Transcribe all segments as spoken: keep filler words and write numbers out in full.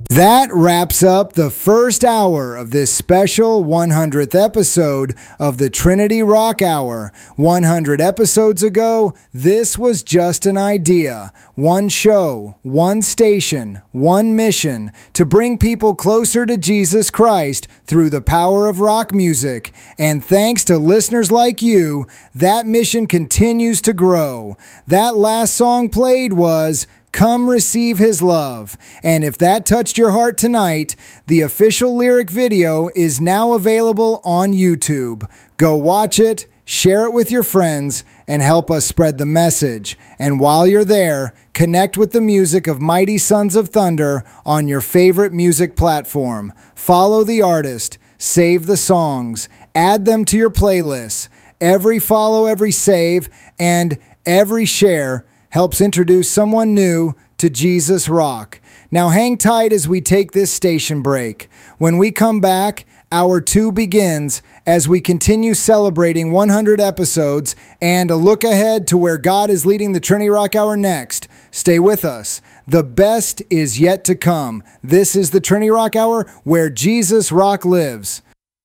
That wraps up the first hour of this special one hundredth episode of the Trinity Rock Hour. one hundred episodes ago, this was just an idea. One show, one station, one mission to bring people closer to Jesus Christ through the power of rock music. And thanks to listeners like you, that mission continues to grow. That last song played was Come Receive His Love. And if that touched your heart tonight, the official lyric video is now available on YouTube. Go watch it, share it with your friends, and help us spread the message. And while you're there, connect with the music of Mighty Sons of Thunder on your favorite music platform. Follow the artist, save the songs, add them to your playlists. Every follow, every save, and every share helps introduce someone new to Jesus Rock. Now hang tight as we take this station break. When we come back, hour two begins as we continue celebrating one hundred episodes and a look ahead to where God is leading the Trinity Rock Hour next. Stay with us. The best is yet to come. This is the Trinity Rock Hour, where Jesus Rock lives.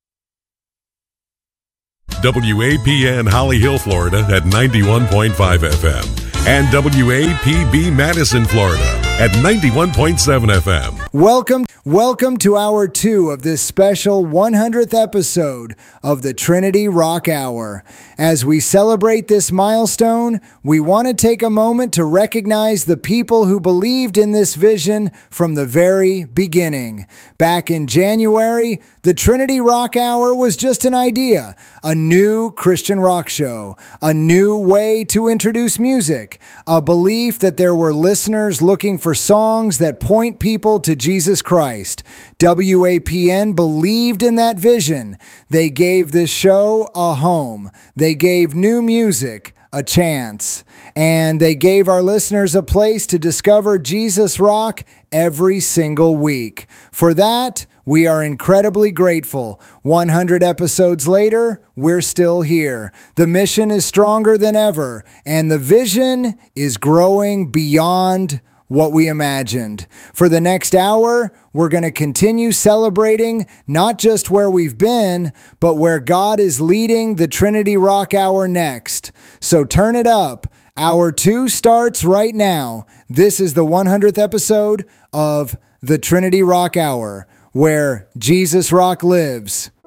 W A P N Holly Hill, Florida at ninety-one point five F M. And W A P B Madison, Florida at ninety-one point seven F M. Welcome, welcome to hour two of this special one hundredth episode of the Trinity Rock Hour. As we celebrate this milestone, we want to take a moment to recognize the people who believed in this vision from the very beginning. Back in January, the Trinity Rock Hour was just an idea, a new Christian rock show, a new way to introduce music, a belief that there were listeners looking for songs that point people to Jesus Christ. W A P N believed in that vision. They gave this show a home. They gave new music a chance. And they gave our listeners a place to discover Jesus Rock every single week. For that, we are incredibly grateful. one hundred episodes later, we're still here. The mission is stronger than ever, and the vision is growing beyond what we imagined. For the next hour, we're going to continue celebrating not just where we've been, but where God is leading the Trinity Rock Hour next. So turn it up. Hour two starts right now. This is the one hundredth episode of the Trinity Rock Hour, where Jesus Rock lives.